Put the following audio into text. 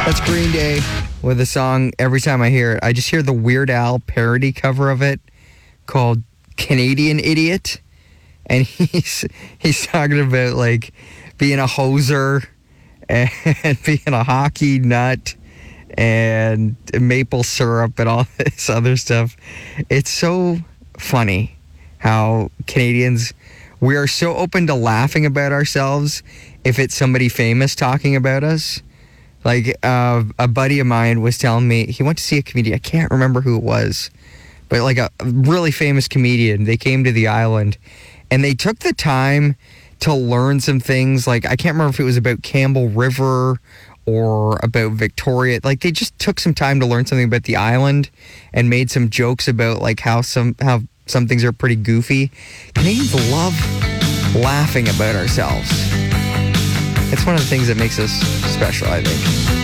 That's Green Day with a song. Every time I hear it, I just hear the Weird Al parody cover of it called Canadian Idiot. And he's talking about like being a hoser and being a hockey nut and maple syrup and all this other stuff. It's so funny how Canadians, we are so open to laughing about ourselves if it's somebody famous talking about us. Like, a buddy of mine was telling me he went to see a comedian. I can't remember who it was, but like a really famous comedian. They came to the island and they took the time to learn some things. Like, I can't remember if it was about Campbell River or about Victoria. Like, they just took some time to learn something about the island and made some jokes about like how some things are pretty goofy. Canadians love laughing about ourselves. It's one of the things that makes us special, I think.